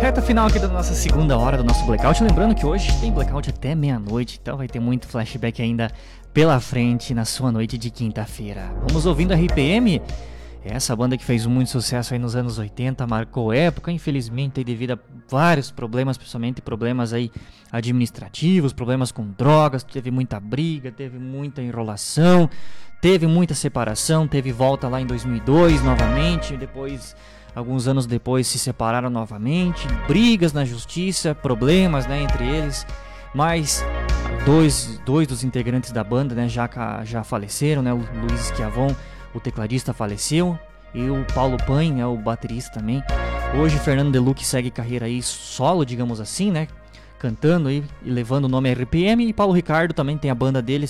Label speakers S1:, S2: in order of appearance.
S1: Reta final aqui da nossa segunda hora do nosso Blackout. Lembrando que hoje tem Blackout até meia-noite, então vai ter muito flashback ainda pela frente na sua noite de quinta-feira. Vamos ouvindo a RPM, essa banda que fez muito sucesso aí nos anos 80, marcou época, infelizmente devido a vários problemas, principalmente problemas aí administrativos, problemas com drogas, teve muita briga, teve muita enrolação, teve muita separação, teve volta lá em 2002 novamente, depois... Alguns anos depois se separaram novamente, brigas na justiça, problemas, né, entre eles. Mas dois dos integrantes da banda, né, já faleceram, né, o Luiz Schiavon, o tecladista, faleceu. E o Paulo Paim, né, o baterista também. Hoje Fernando Deluque segue carreira aí solo, digamos assim, né, cantando aí e levando o nome RPM. E Paulo Ricardo também tem a banda dele,